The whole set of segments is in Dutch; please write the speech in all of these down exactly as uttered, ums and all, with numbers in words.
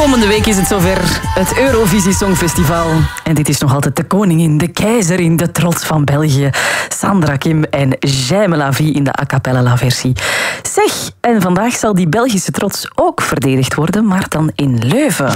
Komende week is het zover, het Eurovisie Songfestival. En dit is nog altijd de koningin, de keizerin, de trots van België. Sandra Kim en Jaime Lavie in de a cappella versie. Zeg, en vandaag zal die Belgische trots ook verdedigd worden, maar dan in Leuven.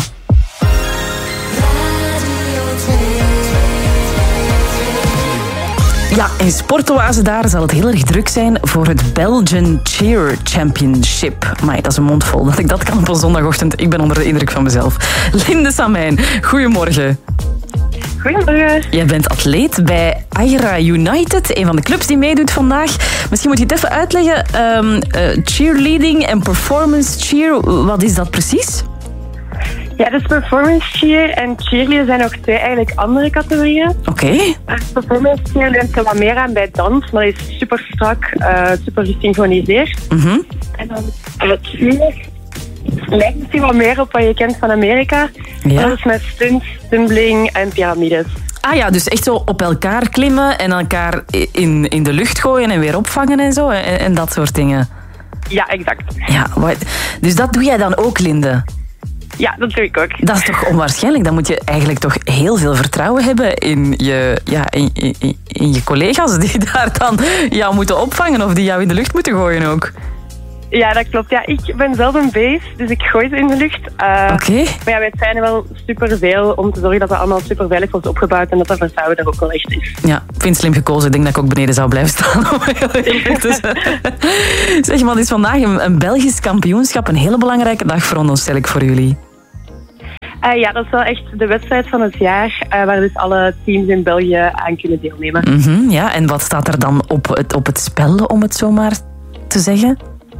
Ja, in Sportoase daar zal het heel erg druk zijn voor het Belgian Cheer Championship. Maar dat is een mond vol dat ik dat kan op een zondagochtend. Ik ben onder de indruk van mezelf. Linde Samijn, goedemorgen. Goedemorgen. Jij bent atleet bij Agra United, een van de clubs die meedoet vandaag. Misschien moet je het even uitleggen. Um, uh, cheerleading en performance cheer, wat is dat precies? Ja, dus performance cheer en cheerleader zijn ook twee eigenlijk andere categorieën. Oké. Okay. Uh, performance cheer leunt er wat meer aan bij dans, maar is super strak, uh, super gesynchroniseerd. Mm-hmm. En dan uh, cheer lijkt misschien wat meer op wat je kent van Amerika. Ja. Dat is met stunts, tumbling en piramides. Ah ja, dus echt zo op elkaar klimmen en elkaar in, in de lucht gooien en weer opvangen en zo. En, en dat soort dingen. Ja, exact. Ja, dus dat doe jij dan ook, Linde? Ja, dat doe ik ook. Dat is toch onwaarschijnlijk? Dan moet je eigenlijk toch heel veel vertrouwen hebben in je, ja, in, in, in je collega's die daar dan jou moeten opvangen of die jou in de lucht moeten gooien ook. Ja, dat klopt. Ja, ik ben zelf een beest, dus ik gooi ze in de lucht. Uh, Oké. Okay. Maar ja, wij zijn er wel superveel om te zorgen dat het allemaal super veilig wordt opgebouwd en dat dat vertrouwen er ook wel echt is. Ja, ik vind het slim gekozen. Ik denk dat ik ook beneden zou blijven staan. Zeg maar, het is vandaag een, een Belgisch kampioenschap. Een hele belangrijke dag voor ons, stel ik voor jullie. Uh, ja, dat is wel echt de wedstrijd van het jaar, uh, waar dus alle teams in België aan kunnen deelnemen. Mm-hmm, ja, en wat staat er dan op het, op het spel, om het zo maar te zeggen?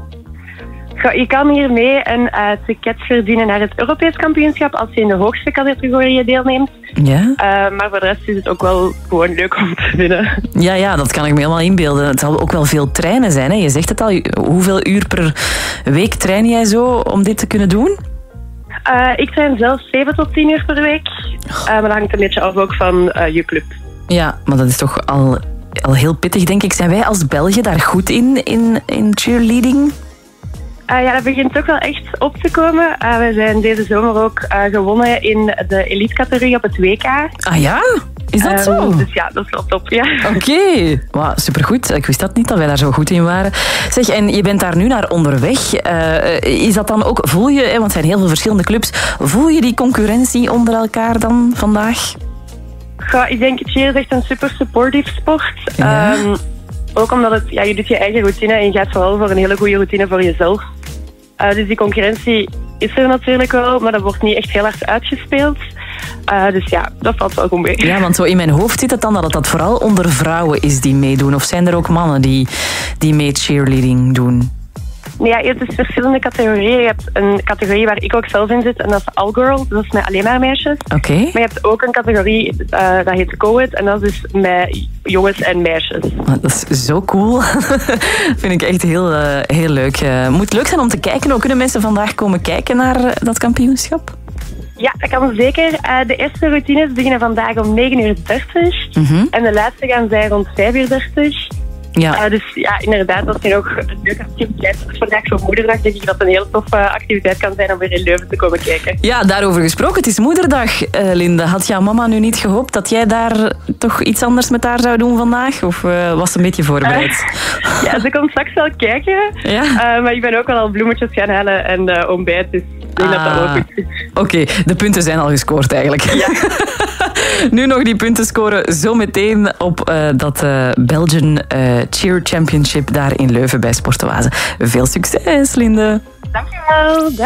Je kan hiermee een uh, ticket verdienen naar het Europees kampioenschap als je in de hoogste categorieën deelneemt. Ja. Uh, maar voor de rest is het ook wel gewoon leuk om te winnen. Ja, ja, dat kan ik me helemaal inbeelden. Het zal ook wel veel trainen zijn, hè? Je zegt het al, hoeveel uur per week train jij zo om dit te kunnen doen? Uh, ik train zelf zeven tot tien uur per week. Uh, maar dat hangt een beetje af ook van uh, je club. Ja, maar dat is toch al, al heel pittig, denk ik. Zijn wij als Belgen daar goed in, in, in cheerleading? Uh, ja, dat begint ook wel echt op te komen. Uh, we zijn deze zomer ook uh, gewonnen in de elite-categorie op het W K. Ah ja? Is dat uh, zo? Dus ja, dat is wel top, ja. Oké. Okay. Wow, supergoed. Ik wist dat niet, dat wij daar zo goed in waren. Zeg, en je bent daar nu naar onderweg. Uh, is dat dan ook, voel je, want er zijn heel veel verschillende clubs, voel je die concurrentie onder elkaar dan vandaag? Ja, ik denk, cheer is echt een super supportive sport. Ja. Um, Ook omdat het, ja, je doet je eigen routine en je gaat vooral voor een hele goede routine voor jezelf. Uh, dus die concurrentie is er natuurlijk wel, maar dat wordt niet echt heel hard uitgespeeld. Uh, dus ja, dat valt wel goed mee. Ja, want zo in mijn hoofd zit het dan dat het dat vooral onder vrouwen is die meedoen. Of zijn er ook mannen die, die mee cheerleading doen? Nee, ja, je hebt dus verschillende categorieën. Je hebt een categorie waar ik ook zelf in zit en dat is All Girl. Dat is met alleen maar meisjes. Oké. Okay. Maar je hebt ook een categorie uh, dat heet Co-ed en dat is dus met jongens en meisjes. Dat is zo cool. Vind ik echt heel, uh, heel leuk. Het uh, moet leuk zijn om te kijken. Hoe kunnen mensen vandaag komen kijken naar uh, dat kampioenschap? Ja, dat kan zeker. Uh, de eerste routines beginnen vandaag om negen uur dertig. Mm-hmm. En de laatste gaan zijn rond vijf uur dertig. Ja. Uh, dus ja, inderdaad, dat is ook een leuke activiteit. Vandaag voor Moederdag denk ik dat het een heel toffe activiteit kan zijn om weer in Leuven te komen kijken. Ja, daarover gesproken. Het is Moederdag, uh, Linde. Had jouw mama nu niet gehoopt dat jij daar toch iets anders met haar zou doen vandaag? Of uh, was ze een beetje voorbereid? Uh, ja, ze komt straks wel kijken. Ja? Uh, maar ik ben ook wel al bloemetjes gaan halen en uh, ontbijt. Dus ik denk ah. dat dat ook goed is. Oké, okay, de punten zijn al gescoord eigenlijk. Ja. Nu nog die punten scoren zo meteen op uh, dat uh, Belgian uh, Cheer Championship daar in Leuven bij Sportoase. Veel succes, Linde. Dankjewel.